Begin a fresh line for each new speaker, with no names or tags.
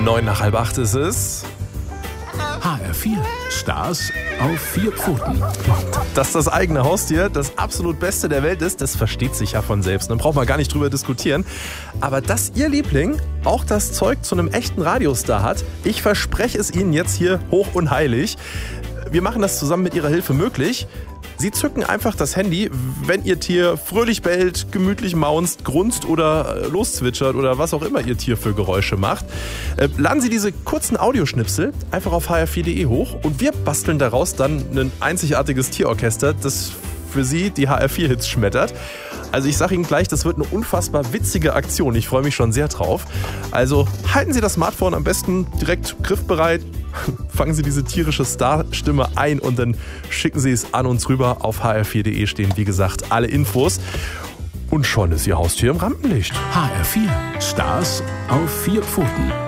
7:09 ist es.
HR4, Stars auf 4 Pfoten.
Dass das eigene Haustier das absolut Beste der Welt ist, das versteht sich ja von selbst. Dann braucht man gar nicht drüber diskutieren. Aber dass Ihr Liebling auch das Zeug zu einem echten Radiostar hat, ich verspreche es Ihnen jetzt hier hoch und heilig. Wir machen das zusammen mit Ihrer Hilfe möglich. Sie zücken einfach das Handy, wenn Ihr Tier fröhlich bellt, gemütlich maunzt, grunzt oder loszwitschert oder was auch immer Ihr Tier für Geräusche macht. Laden Sie diese kurzen Audioschnipsel einfach auf hr4.de hoch und wir basteln daraus dann ein einzigartiges Tierorchester, das für Sie die HR4-Hits schmettert. Also ich sage Ihnen gleich, das wird eine unfassbar witzige Aktion. Ich freue mich schon sehr drauf. Also halten Sie das Smartphone am besten direkt griffbereit, fangen Sie diese tierische Starstimme ein und dann schicken Sie es an uns rüber. Auf hr4.de stehen, wie gesagt, alle Infos. Und schon ist Ihr Haustier im Rampenlicht.
HR4, Stars auf 4 Pfoten.